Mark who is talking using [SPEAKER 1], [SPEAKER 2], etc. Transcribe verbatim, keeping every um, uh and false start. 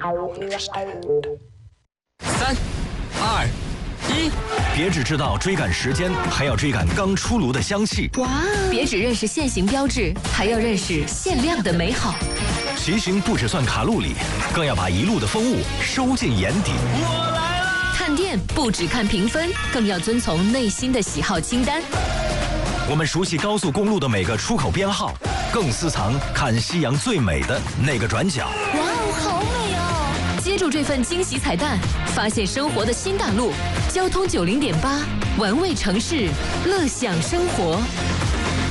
[SPEAKER 1] 三、二、一，
[SPEAKER 2] 别只知道追赶时间，还要追赶刚出炉的香气。
[SPEAKER 3] 哇！别只认识现行标志，还要认识限量的美好。
[SPEAKER 2] 骑行不只算卡路里，更要把一路的风物收进眼底。
[SPEAKER 1] 我来啦！
[SPEAKER 3] 看店不只看评分，更要遵从内心的喜好清单。
[SPEAKER 2] 我们熟悉高速公路的每个出口编号，更私藏看夕阳最美的那个转角。
[SPEAKER 3] 哇哦，好美哦！接住这份惊喜彩蛋，发现生活的新大陆。交通九零点八，玩味城市，乐享生活。